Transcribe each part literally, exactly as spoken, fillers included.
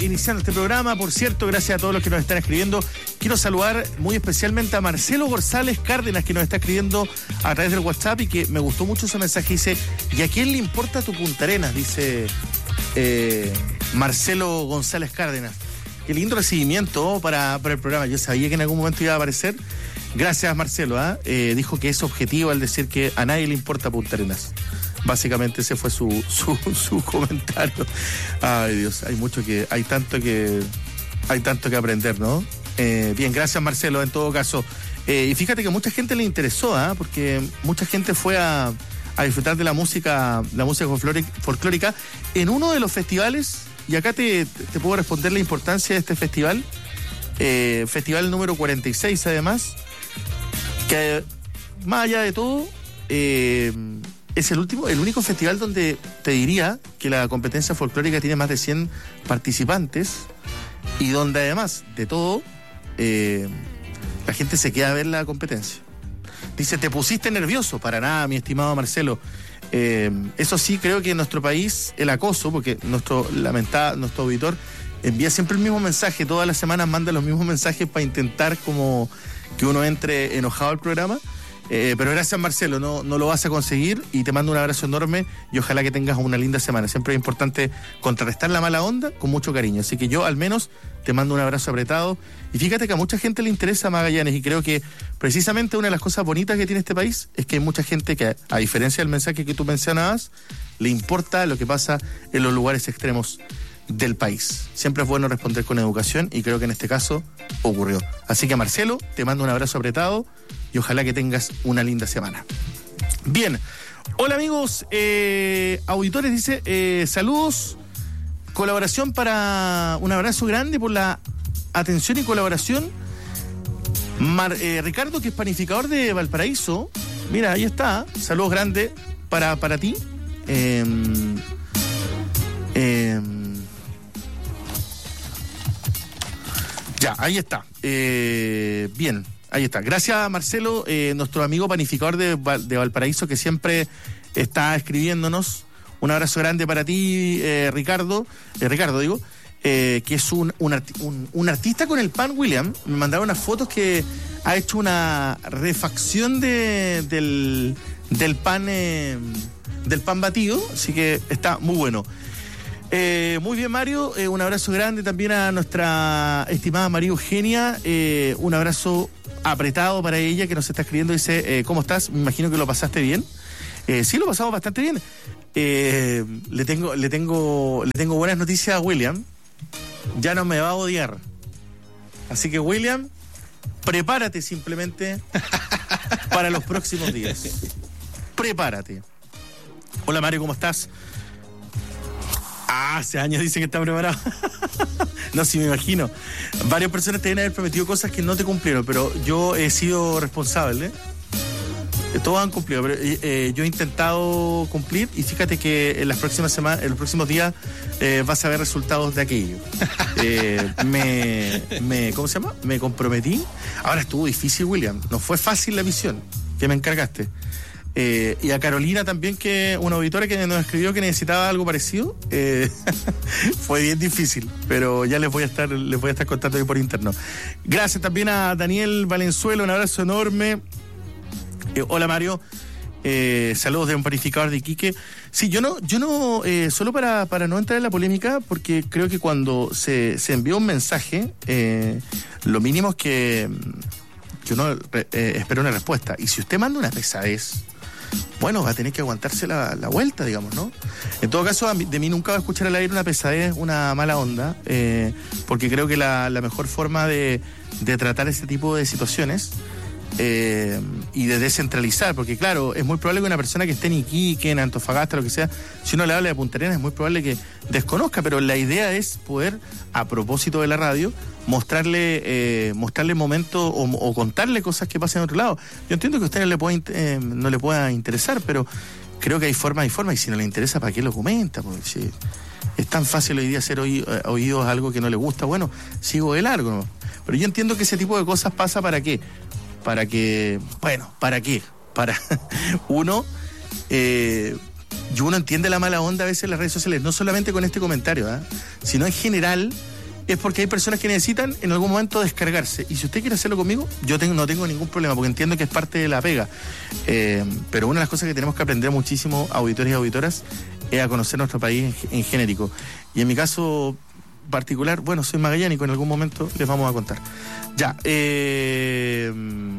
iniciando este programa. Por cierto, gracias a todos los que nos están escribiendo. Quiero saludar muy especialmente a Marcelo González Cárdenas, que nos está escribiendo a través del WhatsApp y que me gustó mucho su mensaje. Dice, ¿y a quién le importa tu Punta Arenas? Dice eh, Marcelo González Cárdenas. Qué lindo recibimiento para, para el programa. Yo sabía que en algún momento iba a aparecer. Gracias, Marcelo. ¿eh? Eh, dijo que es objetivo al decir que a nadie le importa Punta Arenas. Básicamente ese fue su, su, su comentario. Ay, Dios, hay mucho que, hay tanto que, hay tanto que aprender, ¿no? Eh, bien, gracias, Marcelo, en todo caso. Eh, y fíjate que mucha gente le interesó, ¿ah? ¿eh? Porque mucha gente fue a, a disfrutar de la música, la música folclórica en uno de los festivales, y acá te, te puedo responder la importancia de este festival, eh, festival número cuarenta y seis además, que más allá de todo, eh, es el último, el único festival donde te diría que la competencia folclórica tiene más de cien participantes y donde además de todo eh, la gente se queda a ver la competencia. Dice, ¿te pusiste nervioso? Para nada, mi estimado Marcelo. Eh, eso sí, creo que en nuestro país el acoso, porque nuestro lamentado, nuestro auditor envía siempre el mismo mensaje, todas las semanas manda los mismos mensajes para intentar como que uno entre enojado al programa. Eh, pero gracias, Marcelo, no, no lo vas a conseguir y te mando un abrazo enorme y ojalá que tengas una linda semana. Siempre es importante contrarrestar la mala onda con mucho cariño, así que yo al menos te mando un abrazo apretado. Y fíjate que a mucha gente le interesa Magallanes y creo que precisamente una de las cosas bonitas que tiene este país es que hay mucha gente que, a diferencia del mensaje que tú mencionabas, le importa lo que pasa en los lugares extremos del país. Siempre es bueno responder con educación y creo que en este caso ocurrió. Así que, Marcelo, te mando un abrazo apretado y ojalá que tengas una linda semana. Bien, hola amigos, eh, auditores, dice, eh, saludos, colaboración para, un abrazo grande por la atención y colaboración. Mar, eh, Ricardo, que es panificador de Valparaíso, mira, ahí está, saludos grandes para, para ti. Eh, eh, ya, ahí está, eh, bien. Ahí está. Gracias, Marcelo, eh, nuestro amigo panificador de, de Valparaíso, que siempre está escribiéndonos. Un abrazo grande para ti, eh, Ricardo, eh, Ricardo digo, eh, que es un, un, arti- un, un artista con el pan, William. Me mandaron unas fotos que ha hecho una refacción de, del, del pan eh, del pan batido, así que está muy bueno. Eh, muy bien, Mario, eh, un abrazo grande también a nuestra estimada María Eugenia, eh, un abrazo apretado para ella que nos está escribiendo. Dice, eh, ¿cómo estás? Me imagino que lo pasaste bien. Eh, sí, lo pasamos bastante bien. Eh, le tengo, le tengo, le tengo buenas noticias a William. Ya no me va a odiar. Así que, William, prepárate simplemente para los próximos días. Prepárate. Hola, Mario, ¿cómo estás? Ah, hace años dice que está preparado. No, sí, me imagino. Varias personas te deben haber prometido cosas que no te cumplieron, pero yo he sido responsable. ¿eh? Todos han cumplido, pero eh, yo he intentado cumplir y fíjate que en las próximas semanas, en los próximos días eh, vas a ver resultados de aquello. Eh, me, me, ¿cómo se llama? Me comprometí. Ahora estuvo difícil, William. No fue fácil la misión que me encargaste. Eh, y a Carolina también, que una auditora que nos escribió que necesitaba algo parecido. Eh, fue bien difícil, pero ya les voy a estar les voy a estar contando ahí por interno. Gracias también a Daniel Valenzuela, un abrazo enorme. Eh, hola, Mario, eh, saludos de un panificador de Iquique. Sí, yo no, yo no, eh, solo para, para no entrar en la polémica, porque creo que cuando se, se envía un mensaje, eh, lo mínimo es que, que uno eh, espera una respuesta. Y si usted manda una pesadez, bueno, va a tener que aguantarse la, la vuelta, digamos, ¿no? En todo caso, de mí nunca va a escuchar al aire una pesadez, una mala onda, eh, porque creo que la, la mejor forma de, de tratar este tipo de situaciones eh, y de descentralizar, porque claro, es muy probable que una persona que esté en Iquique, en Antofagasta, lo que sea, si uno le habla de Punta Arenas, es muy probable que desconozca, pero la idea es poder, a propósito de la radio, mostrarle eh, mostrarle momentos o, o contarle cosas que pasan en otro lado. Yo entiendo que a usted no le pueda, eh, no le pueda interesar, pero creo que hay formas y formas, y si no le interesa, ¿para qué lo comenta? Porque si es tan fácil hoy día hacer oí, eh, oídos a algo que no le gusta, bueno, sigo de largo, ¿no? Pero yo entiendo que ese tipo de cosas pasa ¿para qué? Para que, bueno, ¿para qué? Para uno, eh, y uno entiende la mala onda a veces en las redes sociales, no solamente con este comentario, ¿eh? sino en general. es porque hay personas que necesitan en algún momento descargarse. Y si usted quiere hacerlo conmigo, yo tengo, no tengo ningún problema, porque entiendo que es parte de la pega. Eh, pero una de las cosas que tenemos que aprender muchísimo, auditores y auditoras, es a conocer nuestro país en, en genérico. Y en mi caso particular, bueno, soy magallánico, en algún momento les vamos a contar. Ya, eh...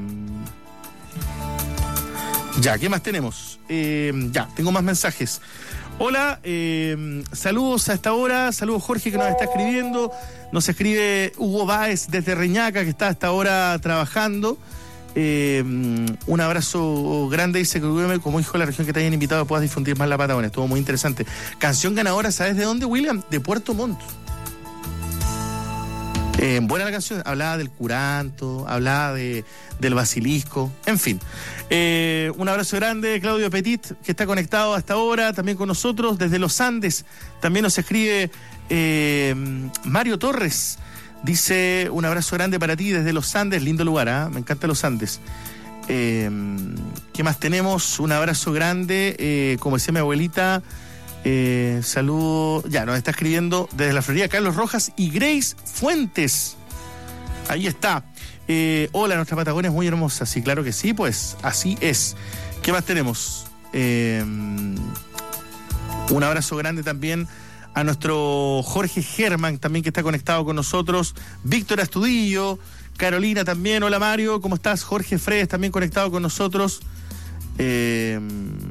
Ya, ¿qué más tenemos? Eh, ya, tengo más mensajes. Hola, eh, saludos a esta hora, saludos Jorge que nos está escribiendo, nos escribe Hugo Báez desde Reñaca que está a esta hora trabajando. Eh, un abrazo grande, dice que como hijo de la región que te hayan invitado puedas difundir más la Patagonia, estuvo muy interesante. Canción ganadora, ¿sabes de dónde, William? De Puerto Montt. Eh, buena la canción, hablaba del curanto, hablaba de, del basilisco, en fin. Eh, un abrazo grande, Claudio Petit, que está conectado hasta ahora, también con nosotros, desde los Andes. También nos escribe eh, Mario Torres, dice, un abrazo grande para ti desde los Andes, lindo lugar, ¿eh? Me encanta los Andes. Eh, ¿Qué más tenemos? Un abrazo grande, eh, como decía mi abuelita, Eh, saludo, ya nos está escribiendo desde la Florida Carlos Rojas y Grace Fuentes. Ahí está. Eh, hola, nuestra Patagonia es muy hermosa. Sí, claro que sí, pues así es. ¿Qué más tenemos? Eh, un abrazo grande también a nuestro Jorge Germán, también que está conectado con nosotros. Víctor Astudillo, Carolina también. Hola Mario, ¿cómo estás? Jorge Fredes también conectado con nosotros. Eh,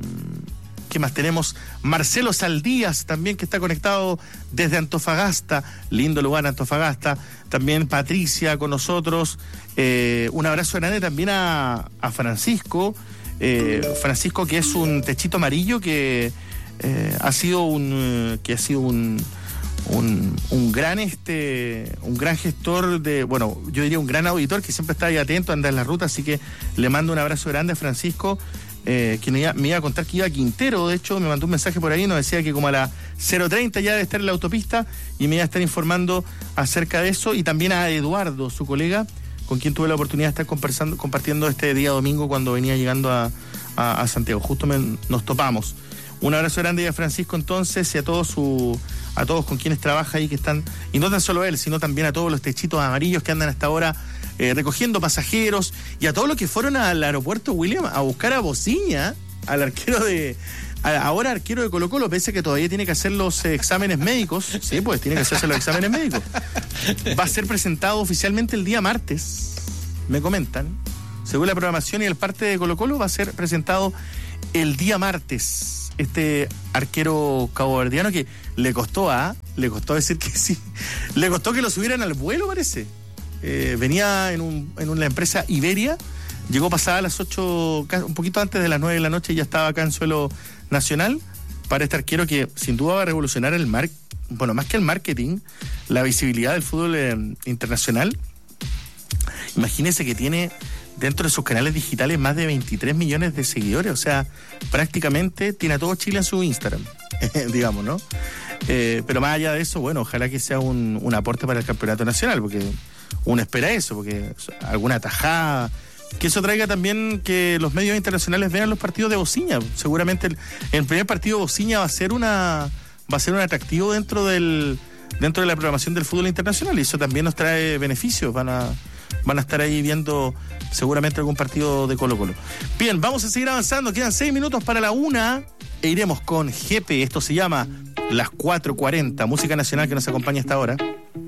¿Qué más tenemos? Marcelo Saldías también que está conectado desde Antofagasta, lindo lugar Antofagasta. También Patricia con nosotros. Eh, un abrazo grande también a, a Francisco. Eh, Francisco que es un techito amarillo que eh, ha sido un que ha sido un un, un gran este un gran gestor de, bueno, yo diría un gran auditor que siempre está ahí atento, anda en la ruta, así que le mando un abrazo grande a Francisco. Eh, que me iba, me iba a contar que iba a Quintero, de hecho me mandó un mensaje por ahí, nos decía que como a las cero treinta ya debe estar en la autopista y me iba a estar informando acerca de eso, y también a Eduardo, su colega, con quien tuve la oportunidad de estar conversando, compartiendo este día domingo cuando venía llegando a, a, a Santiago, justo me, nos topamos. Un abrazo grande a Francisco entonces y a todos su, a todos con quienes trabaja ahí que están, y no tan solo él, sino también a todos los techitos amarillos que andan hasta ahora Eh, recogiendo pasajeros, y a todos los que fueron al aeropuerto William a buscar a Bociña, al arquero de a, ahora arquero de Colo Colo, pese a que todavía tiene que hacer los eh, exámenes médicos. Sí, pues tiene que hacerse los exámenes médicos. Va a ser presentado oficialmente el día martes, me comentan, según la programación, y el parte de Colo Colo va a ser presentado el día martes. Este arquero caboverdiano que le costó a le costó decir que sí, le costó que lo subieran al vuelo, parece. Eh, venía en, un, en una empresa Iberia, llegó pasada a las ocho, un poquito antes de las nueve de la noche, y ya estaba acá en suelo nacional para este arquero que sin duda va a revolucionar el mar, bueno, más que el marketing, la visibilidad del fútbol eh, internacional. Imagínense que tiene dentro de sus canales digitales más de veintitrés millones de seguidores, o sea, prácticamente tiene a todo Chile en su Instagram, digamos, ¿no? Eh, pero más allá de eso, bueno, ojalá que sea un, un aporte para el campeonato nacional, porque uno espera eso, porque alguna tajada, que eso traiga también que los medios internacionales vean los partidos de Bociña. Seguramente el, el primer partido de Bociña va a ser una va a ser un atractivo dentro del dentro de la programación del fútbol internacional, y eso también nos trae beneficios. Van a van a estar ahí viendo seguramente algún partido de Colo Colo. Bien, vamos a seguir avanzando, quedan seis minutos para la una e iremos con G P. Esto se llama Las cuatro cuarenta, música nacional que nos acompaña hasta ahora.